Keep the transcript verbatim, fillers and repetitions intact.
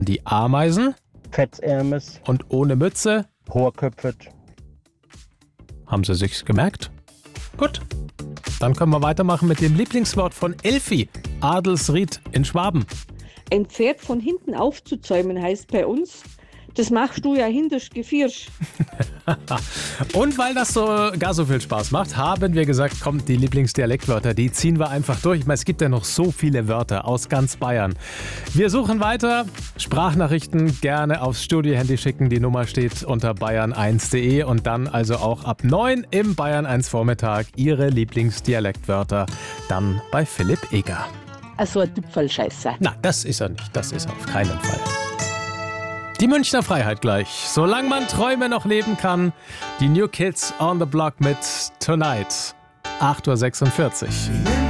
Die Ameisen. Fettärmes. Und ohne Mütze. Hohrköpfet. Haben Sie sich's gemerkt? Gut. Dann können wir weitermachen mit dem Lieblingswort von Elfi. Adelsried in Schwaben. Ein Pferd von hinten aufzuzäumen heißt bei uns, das machst du ja hinterst gefirsch. Und weil das so gar so viel Spaß macht, haben wir gesagt, kommt die Lieblingsdialektwörter, die ziehen wir einfach durch. Ich meine, es gibt ja noch so viele Wörter aus ganz Bayern. Wir suchen weiter. Sprachnachrichten gerne aufs Studiohandy schicken. Die Nummer steht unter bayern eins punkt de und dann also auch ab neun im Bayern eins Vormittag Ihre Lieblingsdialektwörter. Dann bei Philipp Eger. Also ein Tüpfelscheißer. Na, das ist er nicht. Das ist er auf keinen Fall. Die Münchner Freiheit gleich. Solange man Träume noch leben kann. Die New Kids on the Block mit Tonight. acht Uhr sechsundvierzig.